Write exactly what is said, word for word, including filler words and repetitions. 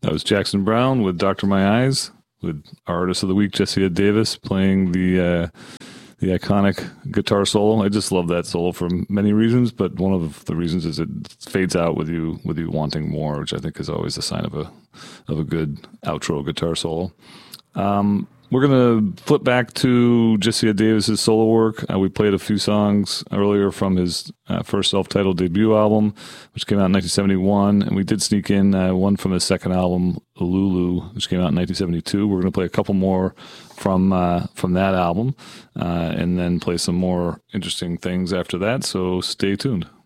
That was Jackson Brown with Doctor My Eyes, with our artist of the week, Jessia Davis, playing the uh, the iconic guitar solo. I just love that solo for many reasons, but one of the reasons is it fades out with you with you wanting more, which I think is always a sign of a of a good outro guitar solo. Um, we're gonna flip back to Jessia Davis's solo work. Uh, we played a few songs earlier from his uh, first self-titled debut album, which came out in nineteen seventy-one, and we did sneak in uh, one from his second album, Lulu, which came out in nineteen seventy-two. We're gonna play a couple more from uh, from that album, uh, and then play some more interesting things after that. So stay tuned.